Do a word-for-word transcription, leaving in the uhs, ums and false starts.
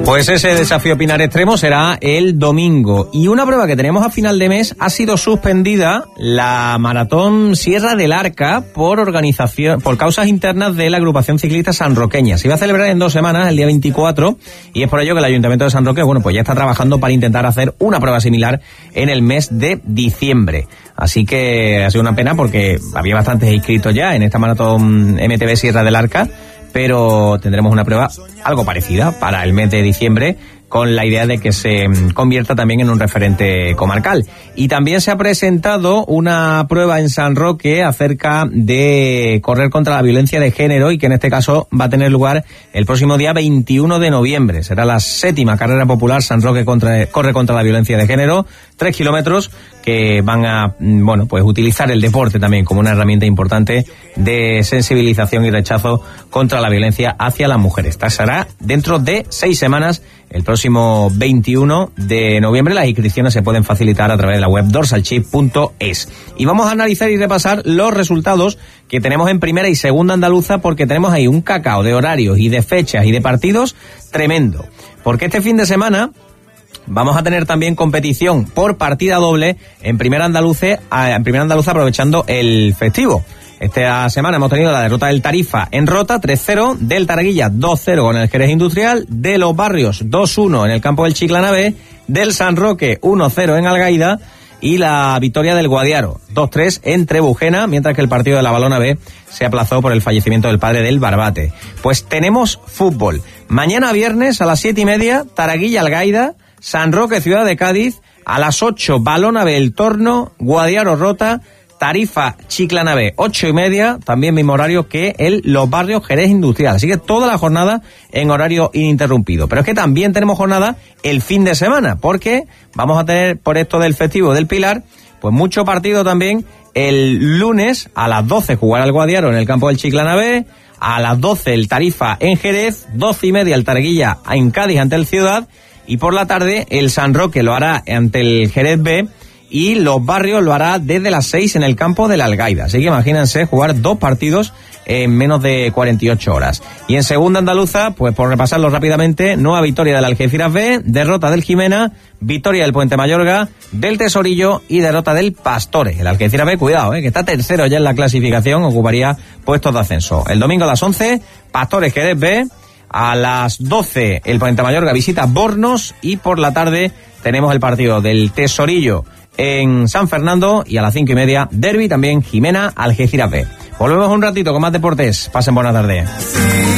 Pues ese desafío Pinar Extremo será el domingo. Y una prueba que tenemos a final de mes, ha sido suspendida la Maratón Sierra del Arca por organización, por causas internas de la agrupación ciclista sanroqueña. Se iba a celebrar en dos semanas, el día veinticuatro, y es por ello que el Ayuntamiento de San Roque, bueno, pues ya está trabajando para intentar hacer una prueba similar en el mes de diciembre. Así que ha sido una pena porque había bastantes inscritos ya en esta Maratón M T B Sierra del Arca, pero tendremos una prueba algo parecida para el mes de diciembre, con la idea de que se convierta también en un referente comarcal. Y también se ha presentado una prueba en San Roque acerca de correr contra la violencia de género, y que en este caso va a tener lugar el próximo día veintiuno de noviembre. Será la séptima carrera popular San Roque contra, corre contra la violencia de género, tres kilómetros que van a, bueno, pues utilizar el deporte también como una herramienta importante de sensibilización y rechazo contra la violencia hacia las mujeres. Esta será dentro de seis semanas, el próximo veintiuno de noviembre. Las inscripciones se pueden facilitar a través de la web dorsalchip punto es. Y vamos a analizar y repasar los resultados que tenemos en primera y segunda andaluza, porque tenemos ahí un cacao de horarios y de fechas y de partidos tremendo. Porque este fin de semana vamos a tener también competición por partida doble en primera andaluza, en primera andaluza aprovechando el festivo. Esta semana hemos tenido la derrota del Tarifa en Rota, tres cero, del Taraguilla dos cero con el Jerez Industrial, de Los Barrios dos uno en el campo del Chiclana B, del San Roque uno cero en Algaida, y la victoria del Guadiaro dos tres en Trebujena, mientras que el partido de la Balona B se aplazó por el fallecimiento del padre del Barbate. Pues tenemos fútbol. Mañana viernes a las siete y media, Taraguilla Algaida, San Roque Ciudad de Cádiz, a las ocho Balona B El Torno, Guadiaro Rota, Tarifa Chiclana B, ocho y media, también mismo horario que el Los Barrios Jerez Industrial. Así que toda la jornada en horario ininterrumpido. Pero es que también tenemos jornada el fin de semana, porque vamos a tener, por esto del festivo del Pilar, pues mucho partido también. El lunes a las doce jugará el Guadiaro en el campo del Chiclana B, a las doce el Tarifa en Jerez, doce y media el Taraguilla en Cádiz ante el Ciudad, y por la tarde el San Roque lo hará ante el Jerez B, y Los Barrios lo hará desde las seis en el campo de la Algaida. Así que imagínense jugar dos partidos en menos de cuarenta y ocho horas. Y en segunda andaluza, pues por repasarlo rápidamente, nueva victoria del Algeciras B, derrota del Jimena, victoria del Puente Mayorga, del Tesorillo y derrota del Pastores. El Algeciras B, cuidado, eh, que está tercero ya en la clasificación, ocuparía puestos de ascenso. El domingo a las once, Pastores Jerez B, a las doce el Puente Mayorga visita Bornos, y por la tarde tenemos el partido del Tesorillo en San Fernando, y a las cinco y media, derbi también Jimena Algeciras B. Volvemos un ratito con más deportes. Pasen buena tarde.